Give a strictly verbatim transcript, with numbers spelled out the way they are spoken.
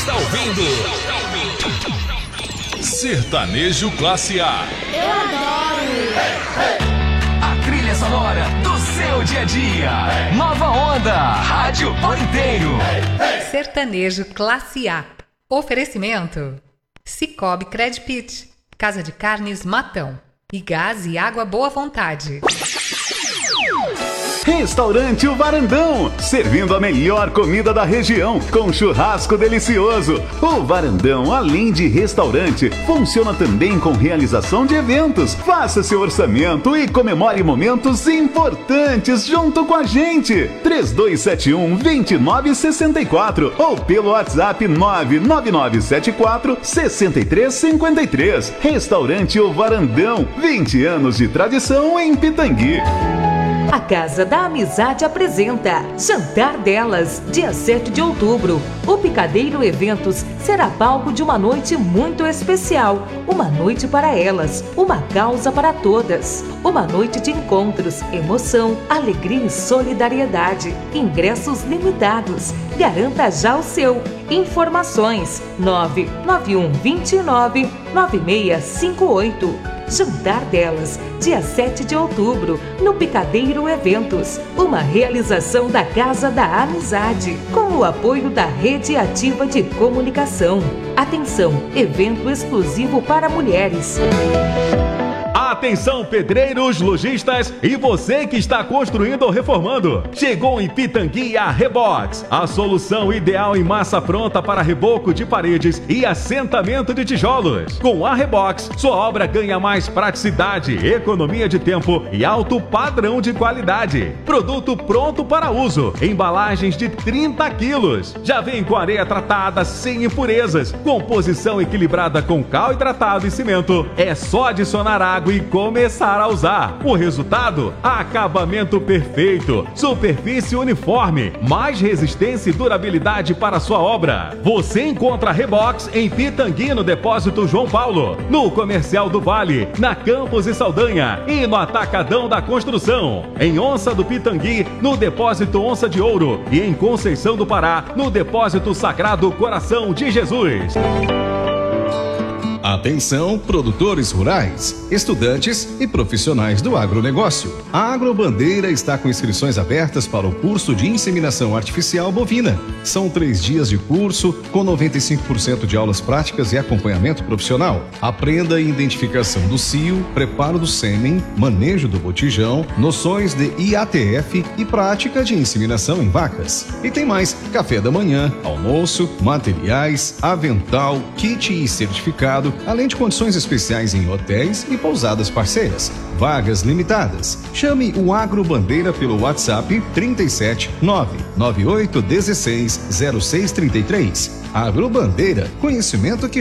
está ouvindo Sertanejo Classe A. Eu adoro! A trilha sonora do seu dia a dia. Nova Onda, Rádio Pointeiro. Sertanejo Classe A. Oferecimento: Cicobi Credpit, Casa de Carnes Matão e Gás e Água Boa Vontade. Restaurante O Varandão, servindo a melhor comida da região, com churrasco delicioso. O Varandão, além de restaurante, funciona também com realização de eventos. Faça seu orçamento e comemore momentos importantes junto com a gente. três dois sete um, dois nove seis quatro ou pelo WhatsApp nove nove nove sete quatro seis três cinco três. Restaurante O Varandão, vinte anos de tradição em Pitangui. A Casa da Amizade apresenta Jantar Delas, dia sete de outubro. O Picadeiro Eventos será palco de uma noite muito especial. Uma noite para elas, uma causa para todas. Uma noite de encontros, emoção, alegria e solidariedade. Ingressos limitados. Garanta já o seu. Informações nove nove um dois nove nove seis cinco oito. Jantar Delas, dia sete de outubro, no Picadeiro Eventos, uma realização da Casa da Amizade, com o apoio da Rede Ativa de Comunicação. Atenção, evento exclusivo para mulheres. Atenção, pedreiros, lojistas e você que está construindo ou reformando. Chegou em Pitangui a Rebox, a solução ideal em massa pronta para reboco de paredes e assentamento de tijolos. Com a Rebox, sua obra ganha mais praticidade, economia de tempo e alto padrão de qualidade. Produto pronto para uso, embalagens de trinta quilos. Já vem com areia tratada sem impurezas, composição equilibrada com cal hidratado e cimento. É só adicionar água e começar a usar. O resultado? Acabamento perfeito, superfície uniforme, mais resistência e durabilidade para sua obra. Você encontra a Rebox em Pitangui, no Depósito João Paulo, no Comercial do Vale, na Campos e Saldanha e no Atacadão da Construção. Em Onça do Pitangui, no Depósito Onça de Ouro e em Conceição do Pará, no Depósito Sagrado Coração de Jesus. Atenção, produtores rurais, estudantes e profissionais do agronegócio. A Agrobandeira está com inscrições abertas para o curso de inseminação artificial bovina. São três dias de curso com noventa e cinco por cento de aulas práticas e acompanhamento profissional. Aprenda a identificação do cio, preparo do sêmen, manejo do botijão, noções de I A T F e prática de inseminação em vacas. E tem mais: café da manhã, almoço, materiais, avental, kit e certificado, além de condições especiais em hotéis e pousadas parceiras. Vagas limitadas. Chame o Agrobandeira pelo WhatsApp trinta e sete nove nove oito um seis zero seis três três. Agrobandeira, conhecimento que